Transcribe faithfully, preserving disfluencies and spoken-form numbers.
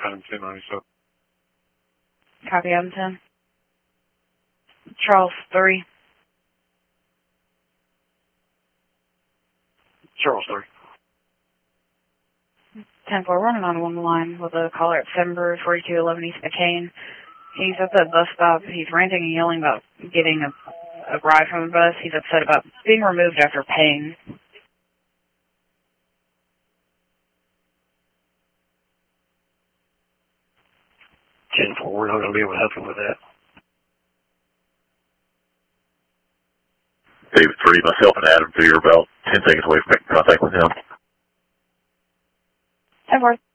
Adam ten ninety-seven. Copy, Adam ten. Charles three. Charles three. ten four, running on one line with a caller at seven Brew forty-two eleven East McCain. He's at the bus stop. He's ranting and yelling about getting a, a ride from the bus. He's upset about being removed after paying. ten four, we're not going to be able to help you with that. David three, myself and Adam two are about ten seconds away from making contact with him. ten four.